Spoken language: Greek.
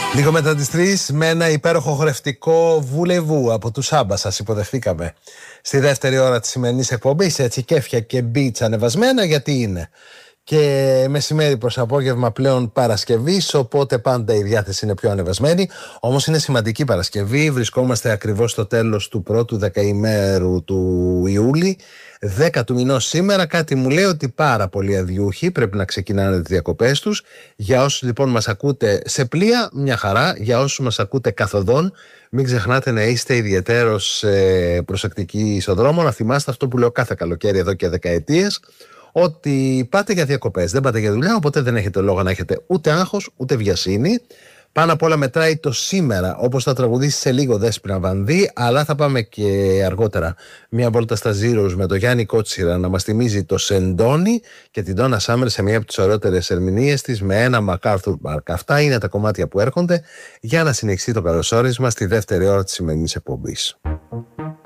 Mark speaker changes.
Speaker 1: Λίγο μετά τις 3 με ένα υπέροχο χορευτικό βουλεβού από τους Σάμπα σας υποδεχθήκαμε στη δεύτερη ώρα της σημερινής εκπομπής, έτσι κέφια και beats ανεβασμένα, γιατί είναι και μεσημέρι προς απόγευμα πλέον Παρασκευής, οπότε πάντα η διάθεση είναι πιο ανεβασμένη. Όμως είναι σημαντική Παρασκευή, βρισκόμαστε ακριβώς στο τέλος του πρώτου δεκαημέρου του Ιούλη, 10 του μηνός σήμερα. Κάτι μου λέει ότι πάρα πολλοί αδιούχοι πρέπει να ξεκινάνε τις διακοπές τους. Για όσους λοιπόν μας ακούτε σε πλοία, μια χαρά. Για όσους μας ακούτε καθοδόν, μην ξεχνάτε να είστε ιδιαιτέρως προσεκτικοί στον δρόμο. Να θυμάστε αυτό που λέω κάθε καλοκαίρι εδώ και δεκαετίες, ότι πάτε για διακοπές, δεν πάτε για δουλειά, οπότε δεν έχετε λόγο να έχετε ούτε άγχος ούτε βιασύνη. Πάνω απ' όλα μετράει το σήμερα, όπως θα τραγουδήσει σε λίγο Δέσποινα Βανδύ, αλλά θα πάμε και αργότερα μια βόλτα στα Zeros με τον Γιάννη Κότσιρα να μας θυμίζει το Σεντόνι και την Donna Summer σε μια από τις ωραιότερες ερμηνείες της με ένα MacArthur Park. Αυτά είναι τα κομμάτια που έρχονται για να συνεχίσει το καλωσόρισμα στη δεύτερη ώρα της σημερινής εκπομπής.